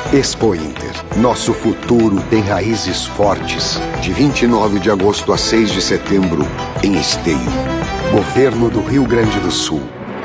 Expo Inter. Nosso futuro tem raízes fortes. De 29 de agosto a 6 de setembro, em Esteio. Governo do Rio Grande do Sul.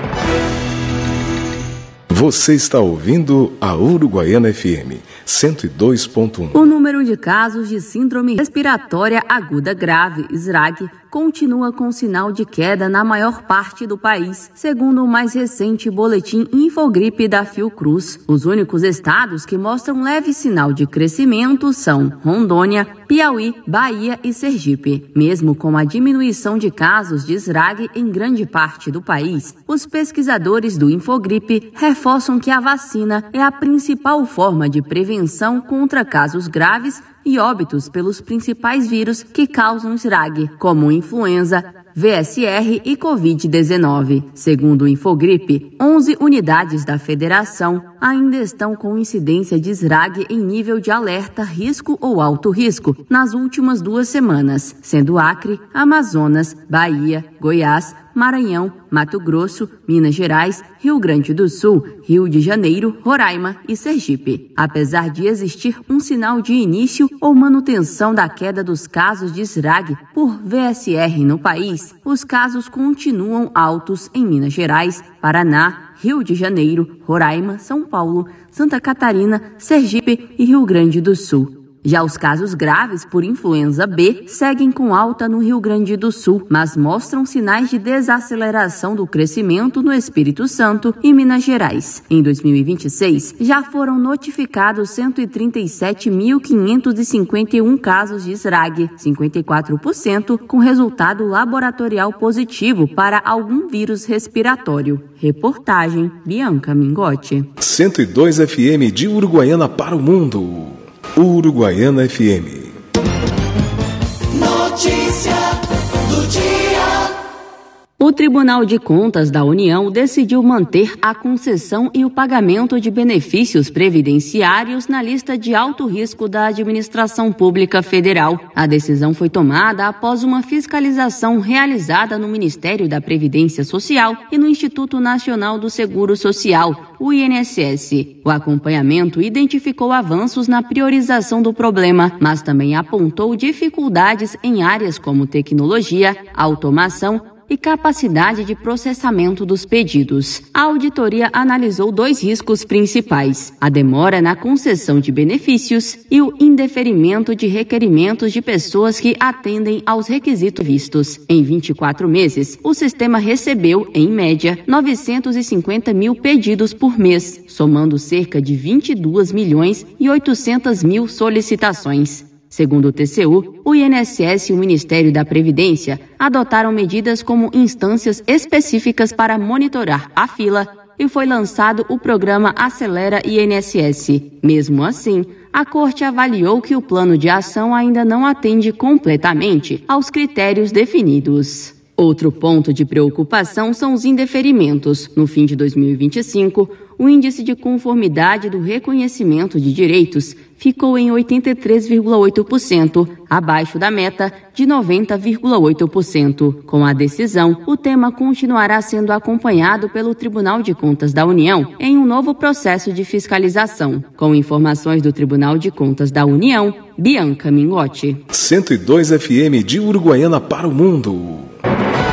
Você está ouvindo a Uruguaiana FM 102.1. O número de casos de síndrome respiratória aguda grave, SRAG, continua com sinal de queda na maior parte do país, segundo o mais recente boletim Infogripe da Fiocruz. Os únicos estados que mostram leve sinal de crescimento são Rondônia, Piauí, Bahia e Sergipe. Mesmo com a diminuição de casos de SRAG em grande parte do país, os pesquisadores do Infogripe reforçam que a vacina é a principal forma de prevenção contra casos graves e óbitos pelos principais vírus que causam SRAG, como influenza, VSR e Covid-19. Segundo o Infogripe, 11 unidades da federação ainda estão com incidência de SRAG em nível de alerta, risco ou alto risco nas últimas 2 semanas, sendo Acre, Amazonas, Bahia, Goiás, Maranhão, Mato Grosso, Minas Gerais, Rio Grande do Sul, Rio de Janeiro, Roraima e Sergipe. Apesar de existir um sinal de início ou manutenção da queda dos casos de SRAG por VSR no país, os casos continuam altos em Minas Gerais, Paraná, Rio de Janeiro, Roraima, São Paulo, Santa Catarina, Sergipe e Rio Grande do Sul. Já os casos graves por influenza B seguem com alta no Rio Grande do Sul, mas mostram sinais de desaceleração do crescimento no Espírito Santo e Minas Gerais. Em 2026, já foram notificados 137.551 casos de SRAG, 54% com resultado laboratorial positivo para algum vírus respiratório. Reportagem Bianca Mingotti. 102 FM de Uruguaiana para o mundo. Uruguaiana FM. Notícia do dia. O Tribunal de Contas da União decidiu manter a concessão e o pagamento de benefícios previdenciários na lista de alto risco da Administração Pública Federal. A decisão foi tomada após uma fiscalização realizada no Ministério da Previdência Social e no Instituto Nacional do Seguro Social, o INSS. O acompanhamento identificou avanços na priorização do problema, mas também apontou dificuldades em áreas como tecnologia, automação e capacidade de processamento dos pedidos. A auditoria analisou 2 riscos principais: a demora na concessão de benefícios e o indeferimento de requerimentos de pessoas que atendem aos requisitos vistos. Em 24 meses, o sistema recebeu, em média, 950 mil pedidos por mês, somando cerca de 22 milhões e 800 mil solicitações. Segundo o TCU, o INSS e o Ministério da Previdência adotaram medidas como instâncias específicas para monitorar a fila e foi lançado o programa Acelera INSS. Mesmo assim, a Corte avaliou que o plano de ação ainda não atende completamente aos critérios definidos. Outro ponto de preocupação são os indeferimentos. No fim de 2025, o índice de conformidade do reconhecimento de direitos ficou em 83,8%, abaixo da meta de 90,8%. Com a decisão, o tema continuará sendo acompanhado pelo Tribunal de Contas da União em um novo processo de fiscalização. Com informações do Tribunal de Contas da União, Bianca Mingotti. 102 FM de Uruguaiana para o mundo.